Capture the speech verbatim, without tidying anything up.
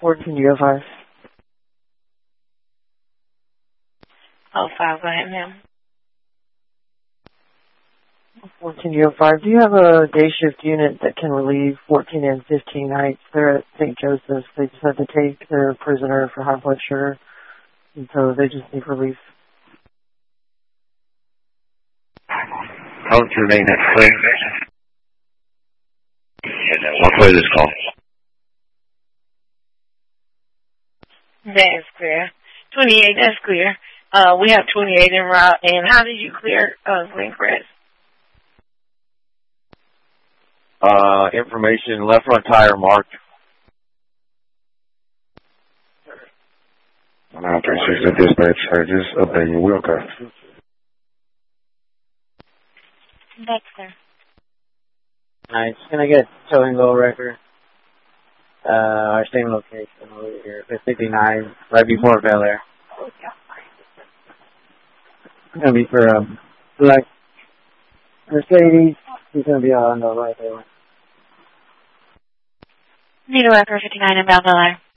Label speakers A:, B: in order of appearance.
A: fourteen U five.
B: Oh, five. Go ahead, ma'am.
A: fourteen U five. Do you have a day shift unit that can relieve fourteen and fifteen nights? They're at Saint Joseph's. They just had to take their prisoner for high blood sugar, and so they just need relief.
C: Hold to remain clear. I'll clear this call.
B: That is clear. twenty-eight, that's clear. Uh, we have twenty-eight en route. And how did you clear uh, Greencrest?
C: Uh, information, left front tire marked. nine three six, the dispatch charges, update your wheel car.
B: That's clear.
D: Alright, just gonna get towing go record. Uh, our same location over here, fifty-nine, right before Bel Air. It's gonna be for, um, black Mercedes. He's gonna be on the right there.
B: Need a record fifty-nine in Bel Air.